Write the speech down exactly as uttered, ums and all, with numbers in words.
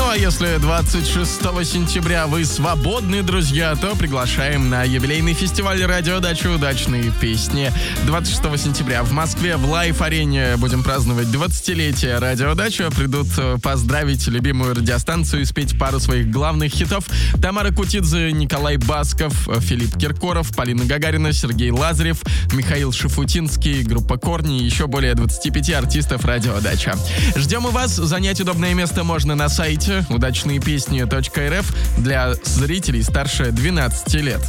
а если двадцать шестого сентября вы свободны, друзья, то приглашаем на юбилейный фестиваль «Радиодача. Удачные песни». двадцать шестого сентября в Москве в Лайф-арене будем праздновать двадцатилетие «Радиодача». Придут поздравить любимую радиостанцию и спеть пару своих главных хитов Тамара Кутидзе, Николай Басков, Филипп Киркоров, Полина Гагарина, Сергей Лазарев, Михаил Шафутинский, группа «Корни» и еще более двадцати пяти артистов «Радиодача». Ждем и вас. Занять удобное место можно на сайте удачные песни точка эр эф для зрителей старше двенадцати лет.